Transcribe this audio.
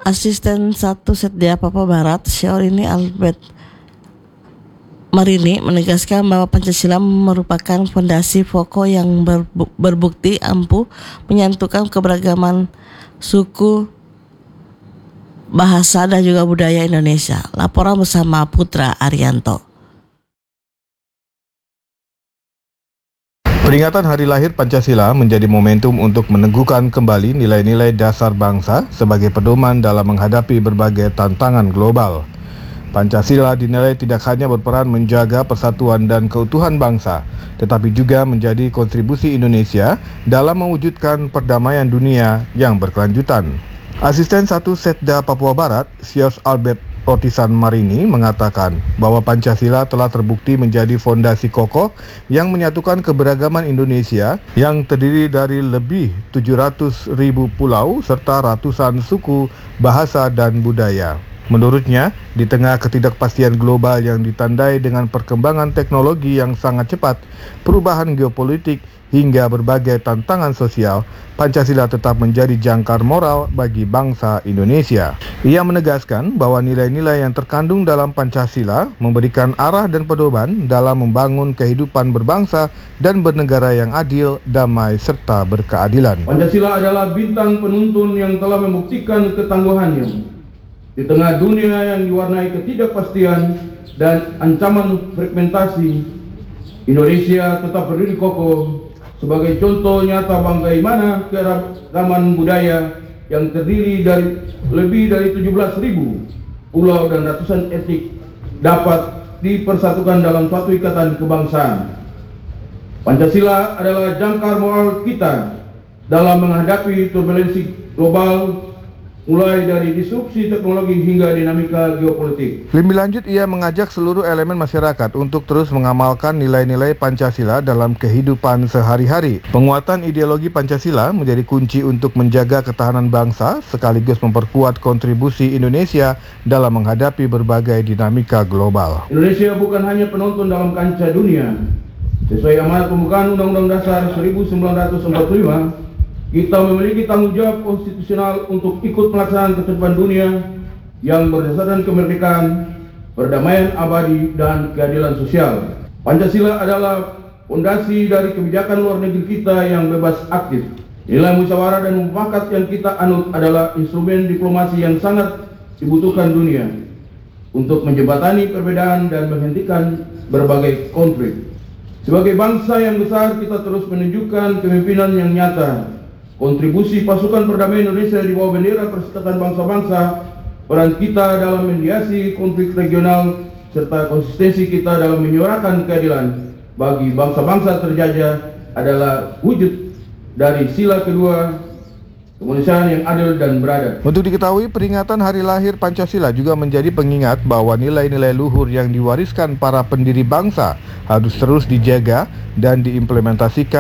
Asisten 1 Setda Papua Barat, Syaurini Albert Marini menegaskan bahwa Pancasila merupakan fondasi pokok yang berbukti ampuh menyatukan keberagaman suku, bahasa, dan juga budaya Indonesia. Laporan bersama Putra Arianto. Peringatan Hari Lahir Pancasila menjadi momentum untuk meneguhkan kembali nilai-nilai dasar bangsa sebagai pedoman dalam menghadapi berbagai tantangan global. Pancasila dinilai tidak hanya berperan menjaga persatuan dan keutuhan bangsa, tetapi juga menjadi kontribusi Indonesia dalam mewujudkan perdamaian dunia yang berkelanjutan. Asisten 1 Setda Papua Barat, Syos Albert Rotisan Marini mengatakan bahwa Pancasila telah terbukti menjadi fondasi kokoh yang menyatukan keberagaman Indonesia yang terdiri dari lebih 700.000 pulau serta ratusan suku, bahasa, dan budaya. Menurutnya, di tengah ketidakpastian global yang ditandai dengan perkembangan teknologi yang sangat cepat, perubahan geopolitik, hingga berbagai tantangan sosial, Pancasila tetap menjadi jangkar moral bagi bangsa Indonesia. Ia menegaskan bahwa nilai-nilai yang terkandung dalam Pancasila memberikan arah dan pedoman dalam membangun kehidupan berbangsa dan bernegara yang adil, damai, serta berkeadilan. Pancasila adalah bintang penuntun yang telah membuktikan ketangguhannya di tengah dunia yang diwarnai ketidakpastian dan ancaman fragmentasi. Indonesia tetap berdiri kokoh sebagai contoh nyata bagaimana keragaman budaya yang terdiri dari lebih dari 17.000 pulau dan ratusan etnik dapat dipersatukan dalam suatu ikatan kebangsaan. Pancasila adalah jangkar moral kita dalam menghadapi turbulensi global, mulai dari disrupsi teknologi hingga dinamika geopolitik. Lebih lanjut, ia mengajak seluruh elemen masyarakat untuk terus mengamalkan nilai-nilai Pancasila dalam kehidupan sehari-hari. Penguatan ideologi Pancasila menjadi kunci untuk menjaga ketahanan bangsa sekaligus memperkuat kontribusi Indonesia dalam menghadapi berbagai dinamika global. Indonesia bukan hanya penonton dalam kancah dunia. Sesuai amanat pembukaan Undang-Undang Dasar 1945, kita memiliki tanggung jawab konstitusional untuk ikut melaksanakan ketertiban dunia yang berdasarkan kemerdekaan, perdamaian abadi, dan keadilan sosial. Pancasila adalah fondasi dari kebijakan luar negeri kita yang bebas aktif. Nilai musyawarah dan mufakat yang kita anut adalah instrumen diplomasi yang sangat dibutuhkan dunia untuk menjembatani perbedaan dan menghentikan berbagai konflik. Sebagai bangsa yang besar, kita terus menunjukkan kepemimpinan yang nyata. Kontribusi pasukan perdamaian Indonesia di bawah bendera Persatuan Bangsa-Bangsa, peran kita dalam mediasi konflik regional, serta konsistensi kita dalam menyuarakan keadilan bagi bangsa-bangsa terjajah adalah wujud dari sila kedua kemanusiaan yang adil dan beradab. Untuk diketahui, peringatan Hari Lahir Pancasila juga menjadi pengingat bahwa nilai-nilai luhur yang diwariskan para pendiri bangsa harus terus dijaga dan diimplementasikan